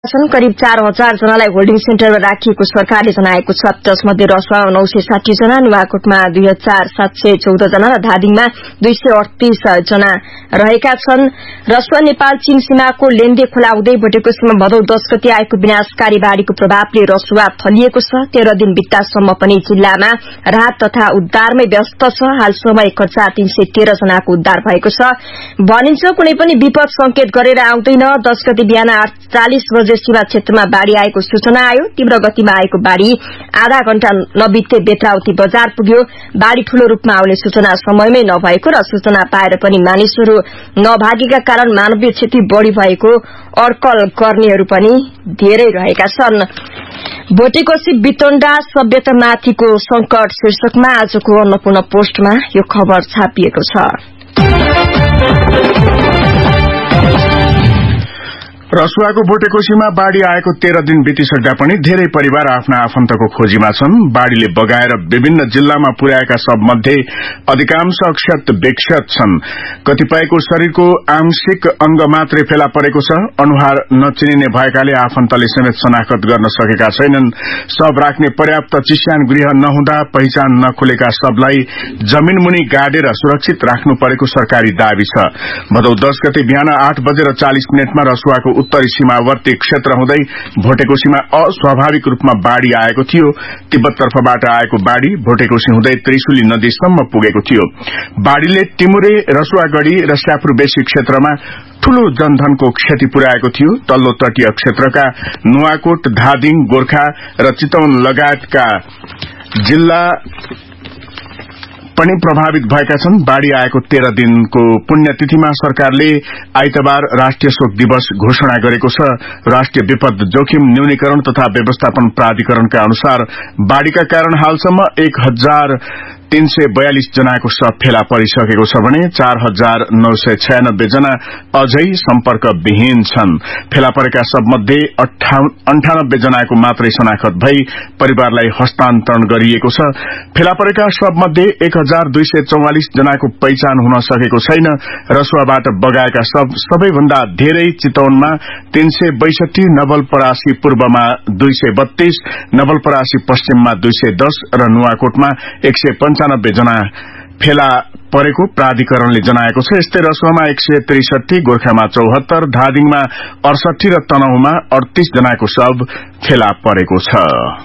करिब 4000 जनालाई होल्डिङ सेन्टरमा राखिएको सरकारले जनाएको छ। जसमध्ये रसुवामा 960 जना, नुवाकोटमा 2714 जना र धादिङमा 238 जना रहेका छन्। रसुवा नेपाल चीन सीमाको लेन्दे खोला हुँदै भोटेकोसीमा भदौ 10 गते आएको विनाशकारी बाढ़ीको प्रभावले रसुवा थलिएको छ। 13 दिन बित्तासम्म पनि जिल्लामा राहत तथा उद्धारमै व्यस्त छ। हालसम्म 1313 जनाको उद्धार भएको छ। भनिन्छ कुनै पनि विपद संकेत गरेर आउँदैन। 10 गते बिहान 8:40 बजे सीमा क्षेत्रमा बाढ़ी आएको सूचना आयो। तीव्र गतिमा आएको बाढ़ी आधा घण्टा नबित्दै बेत्राउती बजार पुग्यो। बाढ़ी ठूलो रूपमा आउने सूचना समयमै नभएको र सूचना पाएर पनि मानिसहरू नभागेका कारण मानवीय क्षति बढ़ी भएको अड्कल गर्नेहरू पनि धेरै रहेका छन्। भोटेकोसी बितण्डा सभ्यतामाथिको संकट शीर्षकमा आजको अन्नपूर्ण पोस्टमा यो खबर छापिएको छ। रसुवाको भोटेकोसीमा बाढ़ी आएको 13 दिन बितिसक्दा पनि धेरै परिवार आफ्ना आफन्तको खोजीमा छन्। बाढ़ीले बगाएर विभिन्न जिल्लामा पुर्याएका सबमध्ये अधिकांश अक्षत विक्षत छन्। कतिपयको शरीरको आंशिक अंग मात्रै फेला परेको छ। अनुहार नचिनिने भएकाले आफन्तले समेत शनाखत गर्न सकेका छैनन्। शव राख्ने पर्याप्त चिस्यान गृह नहुँदा पहिचान नखुलेका शवलाई जमीन मुनि गाडेर सुरक्षित राख्नु परेको सरकारी दावी छ। भदौ 10 गते बिहान 8:40 रसुवाको उत्तरी सीमावर्ती क्षेत्र हुँदै भोटेकोसीमा अस्वाभाविक रूपमा बाढ़ी आएको थियो। तिब्बत तर्फबाट आएको बाढ़ी भोटेकोसी हुँदै त्रिशुली नदीसम्म पुगेको थियो। बाढ़ीले टिमुरे, रसुवागढ़ी र स्यापुर बेसी क्षेत्रमा ठूलो जनधनको क्षति पुर्याएको थियो। तल्लो तटीय क्षेत्रका नुवाकोट, धादिङ, गोर्खा र चितवन लगायतका जिल्ला पनि प्रभावित भएका छन्। बाढ़ी आएको 13 दिनको पुण्यतिथिमा सरकारले आइतबार राष्ट्रिय शोक दिवस घोषणा गरेको छ। राष्ट्रिय विपद जोखिम न्यूनीकरण तथा व्यवस्थापन प्राधिकरणका अनुसार बाढ़ीका कारण हालसम्म 1342 जनाको शव फेला परिसकेको छ भने 4996 जना अझै सम्पर्कविहीन छन्। फेला परेका शवमध्ये 98 जनाको मात्रै शनाखत भई परिवारलाई हस्तान्तरण गरिएको छ। फेला परेका शवमध्ये 1244 जनाको पहिचान हुन सकेको छैन। रसुवाबाट बगाएका शव सबैभन्दा धेरै चितवनमा 362, नवलपरासी पूर्वमा 232, नवलपरासी पश्चिममा 210 र नुवाकोटमा 195 जना फेला परेको प्राधिकरणले जनाएको छ। यस्तै रसुवामा 163, गोर्खामा 74, धादिङमा 68 र तनहुमा 38 जनाको शव फेला परेको छ।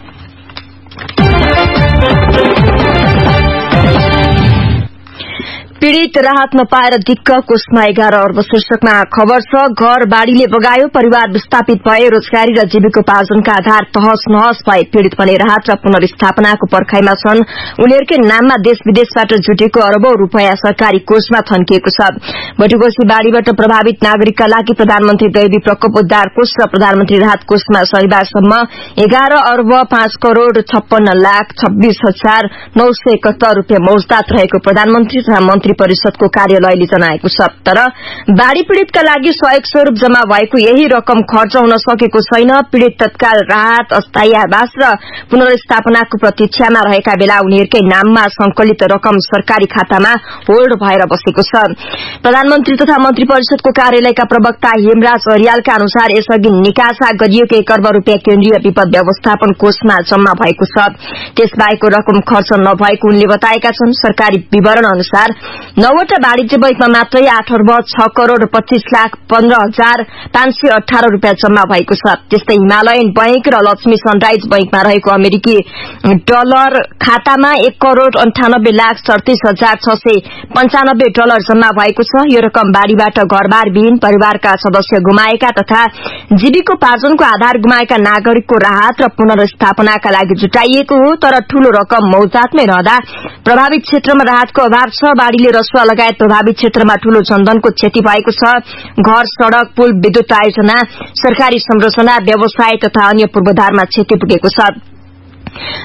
पीड़ित राहत नपाएर दिक्क, कोषमा 11 अर्ब शीर्षकमा खबर छ। घर बाढ़ीले बगायो, परिवार विस्थापित भए, रोजगारी र जीविकोपार्जनका आधार तहस नहस भए पीड़ित भने राहत र पुनर्स्थापनाको पर्खाइमा छन्। उनीहरूकै नाममा देश विदेशबाट जुटेको अरबौं रूपियाँ सरकारी कोषमा थन्किएको छ। भोटेकोसी बाढ़ीबाट प्रभावित नागरिकका लागि प्रधानमन्त्री दैवी प्रकोप उद्धार कोष र प्रधानमन्त्री राहत कोषमा शनिबारसम्म 11 अर्ब 5 करोड़ 56 लाख 26,971 रूपियाँ मौजदात रहेको प्रधानमन्त्री तथा मन्त्री परिषदको कार्यालयले जनाएको छ। तर बाढ़ी पीड़ितका लागि सहयोग स्वरूप जम्मा भएको यही रकम खर्च हुन सकेको छैन। पीड़ित तत्काल राहत, अस्थायी आवास र पुनर्स्थापनाको प्रतीक्षामा रहेका बेला उनीहरूकै नाममा संकलित रकम सरकारी खातामा होल्ड भएर बसेको छ। प्रधानमन्त्री तथा मन्त्री परिषदको कार्यालयका प्रवक्ता हेमराज अरियालका अनुसार यसअघि निकासा गरिएको 1 अर्ब रूपियाँ केन्द्रीय विपद व्यवस्थापन कोषमा जम्मा भएको छ। त्यसबाहेकको रकम खर्च नभएको उनले बताएका छन्। सरकारी विवरण अनुसार 9वटा वाणिज्य बैंकमा मात्रै 8 अर्ब 6 करोड़ 25 लाख 15,518 रूपियाँ जम्मा भएको छ। त्यस्तै हिमालयन बैंक र लक्ष्मी सनराइज बैंकमा रहेको अमेरिकी डलर खातामा 1 करोड़ 98 लाख 37,695 डलर जम्मा भएको छ। यो रकम बाढ़ीबाट घरबारविहीन, परिवारका सदस्य गुमाएका तथा जीविकोपार्जनको आधार गुमाएका नागरिकको राहत र पुनर्स्थापनाका लागि जुटाइएको हो। तर ठूलो रकम मौजदातमै रहँदा प्रभावित क्षेत्रमा राहतको अभाव छ। बाढ़ीले रसुवा लगायत प्रभावित क्षेत्रमा ठूलो जनधनको क्षति भएको छ। घर, सड़क, पुल, विद्युत आयोजना, सरकारी संरचना, व्यवसाय तथा अन्य पूर्वाधारमा क्षति पुगेको छ।